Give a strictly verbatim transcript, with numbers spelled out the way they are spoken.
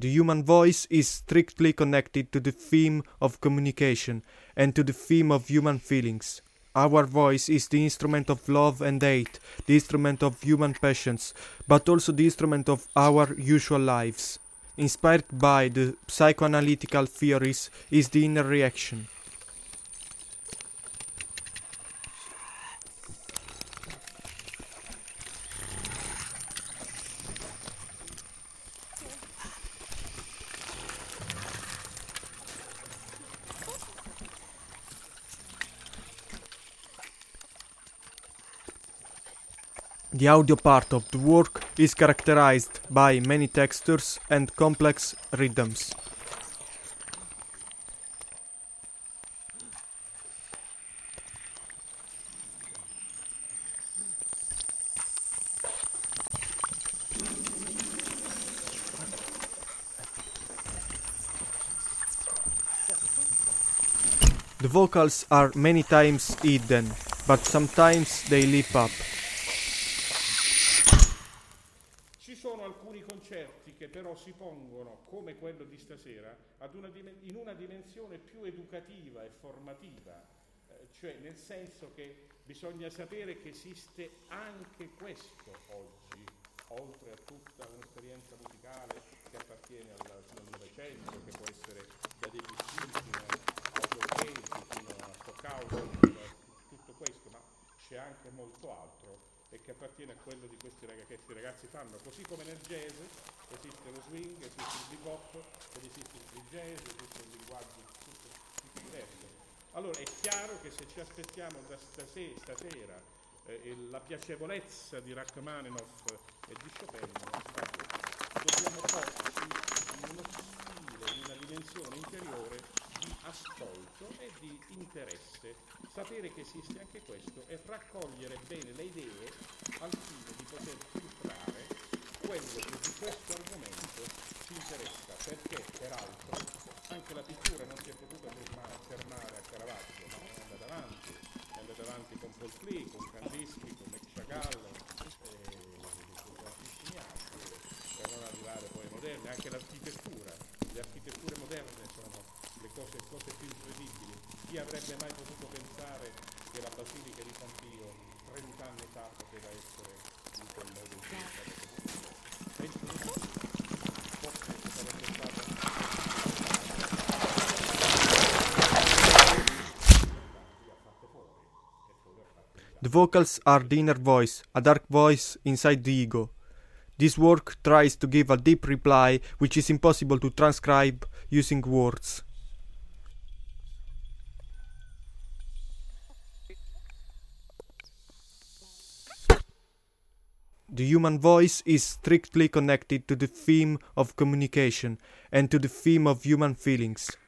The human voice is strictly connected to the theme of communication and to the theme of human feelings. Our voice is the instrument of love and hate, the instrument of human passions, but also the instrument of our usual lives. Inspired by the psychoanalytical theories is the inner reaction. The audio part of the work is characterized by many textures and complex rhythms. The vocals are many times hidden, but sometimes they leap up. Ci sono alcuni concerti che però si pongono, come quello di stasera, ad una dim- in una dimensione più educativa e formativa, eh, cioè nel senso che bisogna sapere che esiste anche questo oggi, oltre a tutta un'esperienza musicale che appartiene al, al Novecento, che può essere da Debussy fino a Oberheim, fino a Stockhausen, fino a tutto questo, ma c'è anche molto altro e che appartiene a quello di questi ragazzi, che questi ragazzi fanno, così come nel jazz esiste lo swing, esiste il bebop, ed esiste il free jazz, esiste un linguaggio tutto, tutto diverso. Allora è chiaro che se ci aspettiamo da stase- stasera eh, la piacevolezza di Rachmaninoff e di Chopin, dobbiamo porci in uno stile, in una dimensione interiore di ascolto e di interesse, sapere che esiste anche questo e raccogliere bene le idee al fine di poter filtrare quello che di questo argomento ci interessa, perché peraltro anche la pittura non si è potuta fermare, fermare a Caravaggio, ma è andata avanti, è andata avanti con Paul Klee, con Kandinsky, con Max Chagall e con tantissimi altri, per non arrivare poi ai moderni, anche l'architettura, le architetture moderne sono le cose, cose più incredibili. Chi avrebbe mai potuto pensare che la Basilica di San Pio trent'anni fa poteva essere in quel modo in cui è stata costruita? Penso di no. Forse sarebbe stata The vocals are the inner voice, a dark voice inside the ego. This work tries to give a deep reply which is impossible to transcribe using words. The human voice is strictly connected to the theme of communication and to the theme of human feelings.